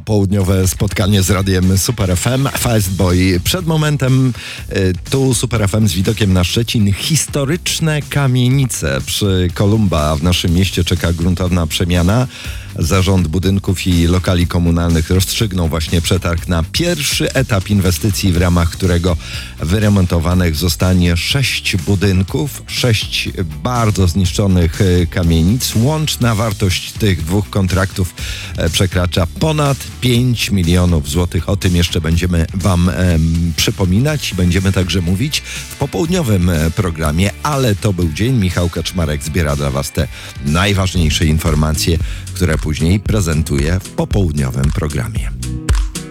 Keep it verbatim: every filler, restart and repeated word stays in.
Popołudniowe spotkanie z radiem Super F M. Fastboy. Przed momentem y, tu Super F M z widokiem na Szczecin. Historyczne kamienice przy Kolumba. W naszym mieście czeka gruntowna przemiana. Zarząd Budynków i Lokali Komunalnych rozstrzygnął właśnie przetarg na pierwszy etap inwestycji, w ramach którego wyremontowanych zostanie sześć budynków, sześć bardzo zniszczonych kamienic. Łączna wartość tych dwóch kontraktów przekracza ponad pięć milionów złotych. O tym jeszcze będziemy Wam em, przypominać i będziemy także mówić w popołudniowym programie, ale to był dzień. Michał Kaczmarek zbiera dla Was te najważniejsze informacje, które później prezentuje w popołudniowym programie.